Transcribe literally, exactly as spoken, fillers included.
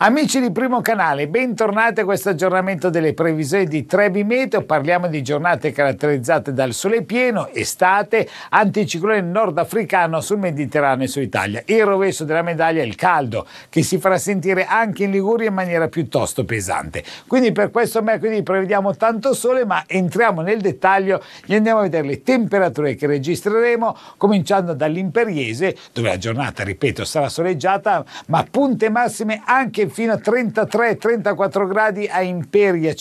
Amici di Primo Canale, bentornati a questo aggiornamento delle previsioni di Trebi Meteo. Parliamo di giornate caratterizzate dal sole pieno, estate, anticiclone nordafricano sul Mediterraneo e su Italia. Il rovescio della medaglia è il caldo, che si farà sentire anche in Liguria in maniera piuttosto pesante. Quindi per questo mercoledì prevediamo tanto sole, ma entriamo nel dettaglio e andiamo a vedere le temperature che registreremo, cominciando dall'Imperiese, dove la giornata, ripeto, sarà soleggiata, ma punte massime anche fino a trentatré trentaquattro gradi a Imperia,